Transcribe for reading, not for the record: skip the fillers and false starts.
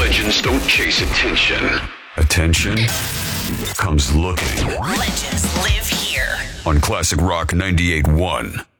Legends don't chase attention. Attention comes looking. Legends live here On Classic Rock 98.1.